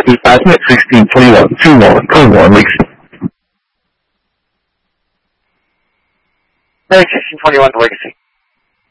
Fastnet 1621, 21, Lake City. Hey, 1621 to Legacy.